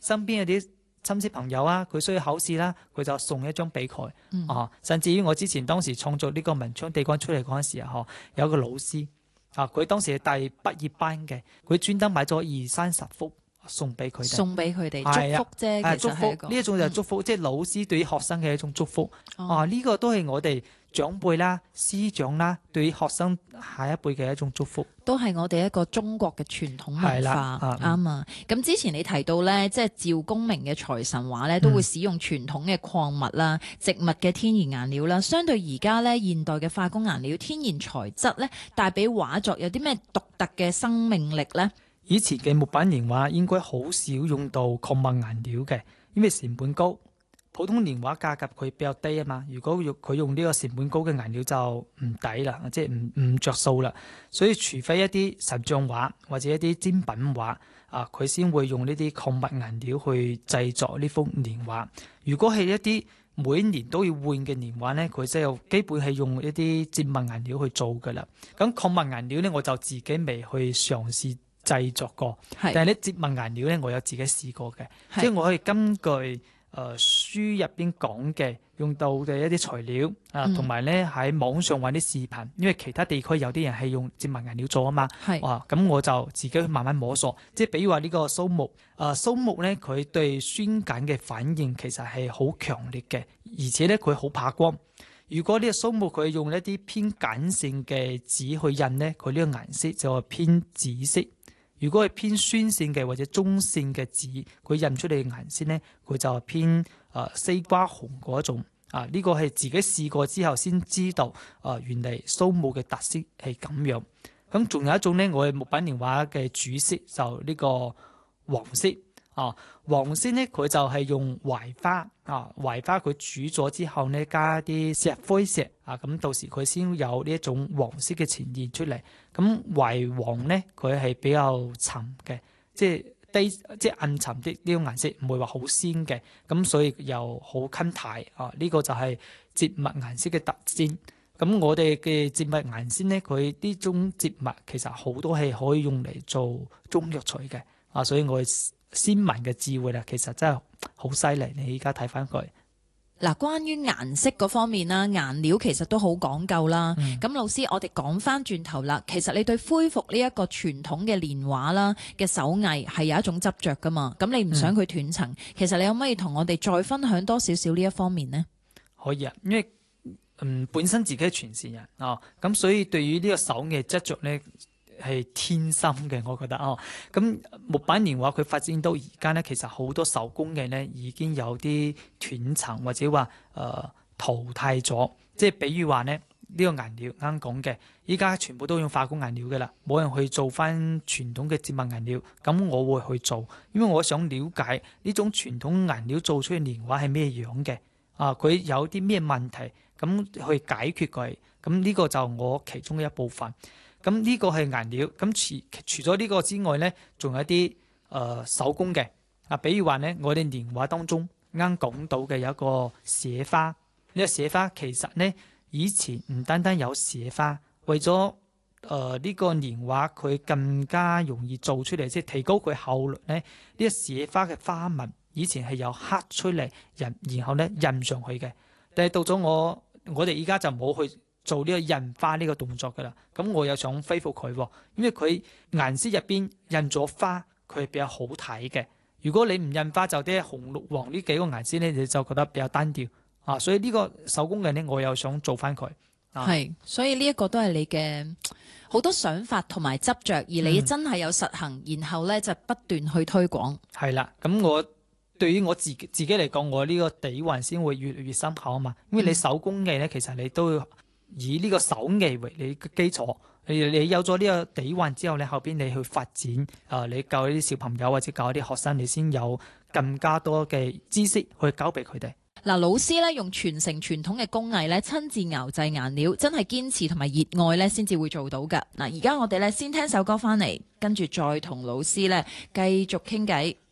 身邊有啲親戚朋友啊，佢需要考試啦，佢就送一張俾佢。甚至於我之前當時創作呢個文昌地瓜出嚟嗰陣時啊，有個老師啊，佢當時係帶畢業班嘅，佢專登買咗20-30幅送俾佢哋， 祝福啫，其實係一個呢一種就係祝福，即係老師對於學生嘅一種祝福。呢個都係我哋長輩啦、師長啦，對於學生下一輩嘅一種祝福， 都係我哋一個中國嘅傳統文化，啱啊！咁之前你提到咧，即係趙公明嘅財神畫咧，都會使用傳統嘅礦物啦、植物嘅天然顏料啦。相對而家咧，現代嘅化工顏料、天然材質咧，帶俾畫作有啲咩獨特嘅生命力咧？ 以前嘅木板年畫應該好少用到礦物顏料嘅，因為成本高。普通年畫價格佢比較低啊嘛，如果佢用呢個成本高嘅顏料就唔抵啦，即係唔着數啦。所以除非一啲神像畫或者一啲精品畫啊，佢先會用呢啲礦物顏料去製作呢幅年畫。如果係一啲每年都要換嘅年畫呢，佢就基本係用一啲植物顏料去做噶啦。咁礦物顏料呢，我就自己未去嘗試製作過，但係呢植物顏料呢，我有自己試過嘅，即係我可以根據書入邊講嘅用到嘅一啲材料啊，同埋咧喺網上揾啲視頻，因為其他地區有啲人係用植物顏料做啊嘛，咁我就自己去慢慢摸索。即係比如話呢個蘇木，蘇木咧佢對酸鹼嘅反應其實係好強烈嘅，而且咧佢好怕光。如果呢個蘇木佢用一啲偏鹼性嘅紙去印咧，佢呢個顏色就係偏紫色。如果係偏酸性嘅或者中性嘅紙，佢印出嚟嘅顏色咧，佢就係偏西瓜紅嗰種。呢個係自己試過之後先知道，原嚟蘇木嘅特色係咁樣。咁仲有一種咧，我哋木板年畫嘅主色就呢個黃色。黃色咧佢就係用槐花，槐花佢煮咗之後咧加啲石灰石咁到時佢先有呢一種黃色嘅呈現出嚟。咁槐黃咧佢係比較沉嘅，即係低即係暗沉啲呢種顏色，唔會話好鮮嘅，咁所以又好襟睇呢個就係植物顏色嘅特徵。咁我哋嘅植物顏色咧，佢呢種植物其實好多係可以用嚟做中藥材嘅，所以我先民嘅智慧啦，其實真係好犀利。你而家睇翻佢嗱，關於顏色嗰方面啦，顏料其實都好講究啦。咁老師，我哋講翻轉頭啦，其實你對恢復呢一個傳統嘅年畫啦嘅手藝係有一種執着噶嘛？咁你唔想佢斷層，其實你可唔可以同我哋再分享多少少呢一方面呢？ 可以啊，因為本身自己係傳承人咁所以對於呢個手藝執着咧係天生嘅，我覺得咁木板年畫佢發展到而家咧，其實好多手工藝咧已經有啲斷層或者話淘汰咗。即係比如話咧呢個顏料啱講嘅，依家全部都用化工顏料嘅啦，冇人去做翻傳統嘅植物顏料。咁我會去做，因為我想了解呢種傳統顏料做出嘅年畫係咩樣嘅佢有啲咩問題，咁去解決佢。咁呢個就我其中嘅一部分。咁呢個係顏料，咁除咗呢個之外咧，仲有一啲手工嘅比如話咧，我哋年畫當中啱講到嘅有一個寫花。呢個寫花其實咧以前唔單單有寫花，為咗呢個年畫佢更加容易做出嚟，即係提高佢效率咧。呢個寫花嘅花紋以前係有刻出嚟然後咧印上去嘅，但係到咗我哋而家就冇去做呢個印花呢個動作噶啦。咁我又想恢復佢，因為佢顏色入邊印咗花，佢係比較好睇嘅。如果你唔印花，就啲紅綠黃呢幾個顏色咧，你就覺得比較單調所以呢個手工藝咧，我又想做翻佢。 係，所以呢一個都係你嘅好多想法同埋執着，而你真係有實行，然後咧就不斷去推廣。 係啦，咁我對於我自己嚟講，我呢個底蘊先會越嚟越深厚啊嘛。因為你手工藝咧，其實你都要以呢個手藝為你嘅基礎。你有咗呢個底蘊之後咧，後邊你去發展你教啲小朋友或者教啲學生，你先有更加多嘅知識去交俾佢哋。 嗱，老師咧用傳承傳統嘅工藝咧，親自熬製顏料，真係堅持同埋熱愛咧，先至會做到㗎。嗱，而家我哋咧先聽首歌翻嚟，跟住再同老師咧繼續傾偈。